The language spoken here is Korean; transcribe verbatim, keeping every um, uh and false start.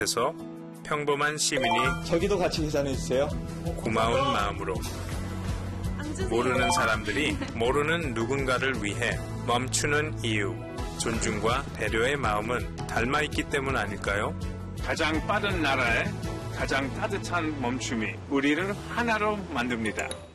그래서 평범한 시민이 저기도 같이 계산해 주세요. 고마운 마음으로 모르는 사람들이 모르는 누군가를 위해 멈추는 이유, 존중과 배려의 마음은 닮아있기 때문 아닐까요? 가장 빠른 나라에 가장 따뜻한 멈춤이 우리를 하나로 만듭니다.